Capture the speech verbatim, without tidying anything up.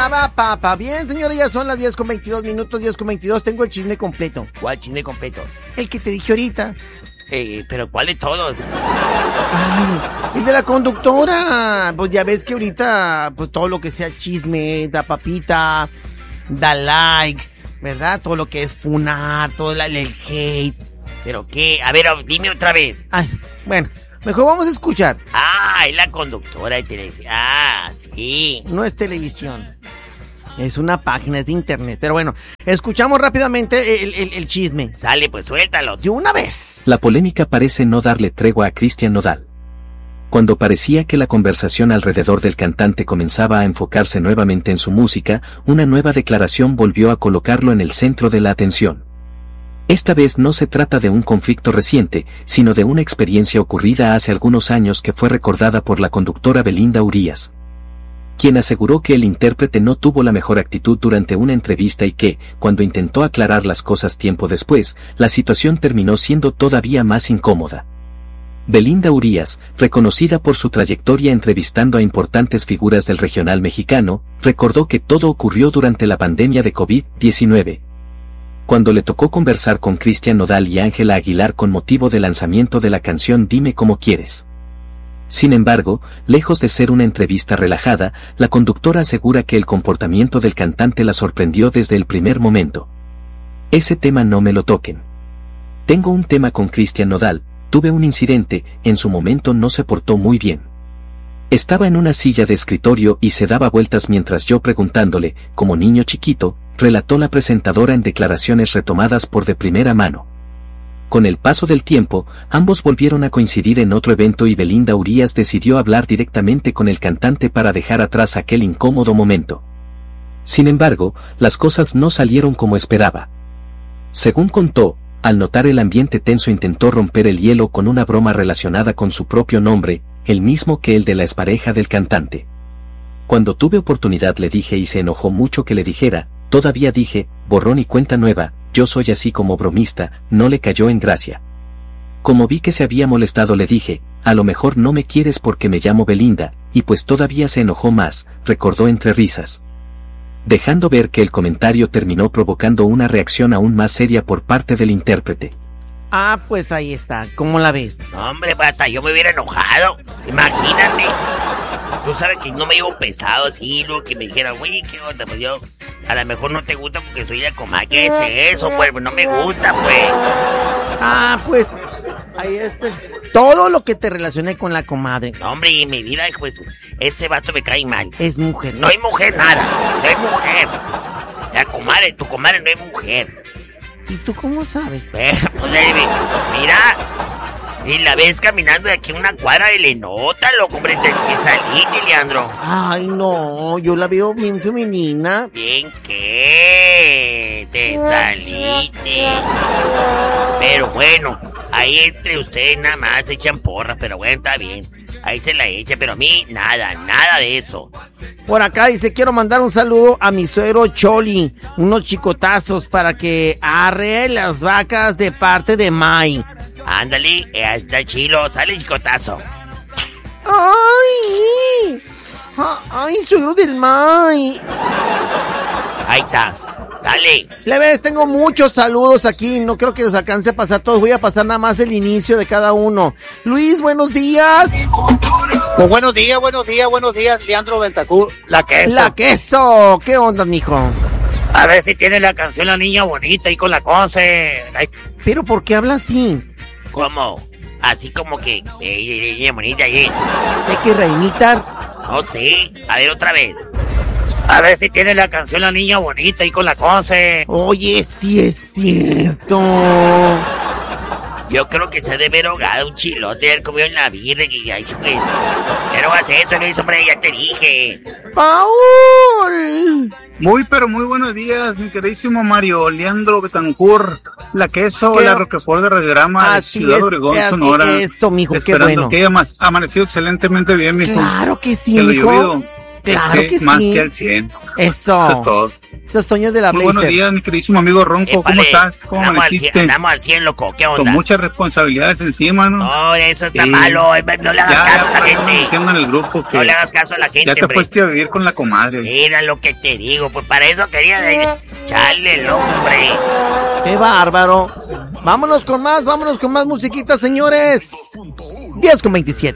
Para, papa. Bien, señora, ya son las diez con veintidós minutos, diez con veintidós. Tengo el chisme completo. ¿Cuál chisme completo? El que te dije ahorita. Eh, ¿pero cuál de todos? Ay, el de la conductora. Pues ya ves que ahorita, pues todo lo que sea chisme, da papita, da likes, ¿verdad? Todo lo que es funar, todo el, el hate. ¿Pero qué? A ver, dime otra vez. Ay, bueno, mejor vamos a escuchar. Ah, es la conductora de televisión. Ah, sí. No es televisión. Es una página, es de internet. Pero bueno, escuchamos rápidamente el, el, el chisme. Sale, pues suéltalo. De una vez. La polémica parece no darle tregua a Cristian Nodal. Cuando parecía que la conversación alrededor del cantante comenzaba a enfocarse nuevamente en su música, una nueva declaración volvió a colocarlo en el centro de la atención. Esta vez no se trata de un conflicto reciente, sino de una experiencia ocurrida hace algunos años que fue recordada por la conductora Belinda Urías, quien aseguró que el intérprete no tuvo la mejor actitud durante una entrevista y que, cuando intentó aclarar las cosas tiempo después, la situación terminó siendo todavía más incómoda. Belinda Urías, reconocida por su trayectoria entrevistando a importantes figuras del regional mexicano, recordó que todo ocurrió durante la pandemia de COVID diecinueve. Cuando le tocó conversar con Cristian Nodal y Ángela Aguilar con motivo del lanzamiento de la canción Dime Cómo Quieres. Sin embargo, lejos de ser una entrevista relajada, la conductora asegura que el comportamiento del cantante la sorprendió desde el primer momento. Ese tema no me lo toquen. Tengo un tema con Cristian Nodal, tuve un incidente, en su momento no se portó muy bien. Estaba en una silla de escritorio y se daba vueltas mientras yo preguntándole, como niño chiquito, relató la presentadora en declaraciones retomadas por de primera mano. Con el paso del tiempo, ambos volvieron a coincidir en otro evento y Belinda Urías decidió hablar directamente con el cantante para dejar atrás aquel incómodo momento. Sin embargo, las cosas no salieron como esperaba. Según contó, al notar el ambiente tenso intentó romper el hielo con una broma relacionada con su propio nombre, el mismo que el de la expareja del cantante. Cuando tuve oportunidad le dije y se enojó mucho que le dijera, todavía dije, borrón y cuenta nueva, yo soy así como bromista, no le cayó en gracia. Como vi que se había molestado le dije, a lo mejor no me quieres porque me llamo Belinda, y pues todavía se enojó más, recordó entre risas. Dejando ver que el comentario terminó provocando una reacción aún más seria por parte del intérprete. Ah, pues ahí está, ¿cómo la ves? No, hombre, hasta yo me hubiera enojado, imagínate. Tú sabes que no me llevo pesado así, luego que me dijera, güey, ¿qué onda? Pues yo, a lo mejor no te gusta porque soy la comadre. ¿Qué es eso, pues? No me gusta, pues. Ah, pues, ahí está. Todo lo que te relacione con la comadre. No, hombre, mi vida, pues, ese vato me cae mal. Es mujer. No hay mujer, nada. No hay mujer. La comadre, tu comadre no es mujer. ¿Y tú cómo sabes? Pues, mira, y la ves caminando de aquí a una cuadra y le nota, loco, hombre, te, te saliste, Leandro. Ay, no, yo la veo bien femenina. ¿Bien qué? Te saliste. Pero bueno, ahí entre ustedes nada más se echan porras, pero bueno, está bien. Ahí se la echa, pero a mí nada, nada de eso. Por acá dice, quiero mandar un saludo a mi suegro Choli, unos chicotazos para que arre las vacas de parte de May. Ándale, ahí está chilo, sale chicotazo. ¡Ay! ¡Ay, suegro del May! Ahí está, sale. Plebes, tengo muchos saludos aquí, no creo que los alcance a pasar todos, voy a pasar nada más el inicio de cada uno. Luis, buenos días. Pues buenos días, buenos días, buenos días, Leandro Ventacur, la queso. La queso, ¿qué onda, mijo? A ver si tiene la canción La Niña Bonita ahí con la Conce. Ay. ¿Pero por qué habla así? ¿Cómo? Así como que, eh, eh, bonita ahí. ¿Hay que reimitar? No sé, a ver otra vez. A ver si tiene la canción La Niña Bonita ahí con la Conce. Oye, sí es cierto. Yo creo que se ha de haber ahogado un chilote, haber comido en la birra y ay, pues. Pero hagas eso, Luis, hombre, ya te dije. ¡Paul! Muy, pero muy buenos días, mi queridísimo Mario Leandro Betancourt, la queso, ¿Qué? La Roquefort de Regrama, de Ciudad Obregón, Sonora. Eso, mijo, esperando qué bueno. que haya más, amanecido excelentemente bien, mijo. Claro que sí, que mijo. Claro esté que sí. Más que al cien. Eso. Eso es todo. Esos Toño de la Muy Blazer. buenos días, mi queridísimo amigo Ronco. Épale, ¿Cómo estás? ¿Cómo andamos al amaneciste? cien, andamos al cien, loco. ¿Qué onda? Con muchas responsabilidades encima, ¿no? No, eso está Sí. malo. No le hagas Ya, caso ya a la por ahí me gente. diciendo en el grupo que No le hagas caso a la gente, ya te hombre. fuiste a vivir con la comadre. Mira lo que te digo, pues para eso quería echarle el hombre. ¡Qué bárbaro! Vámonos con más, vámonos con más musiquita, señores. diez con veintisiete.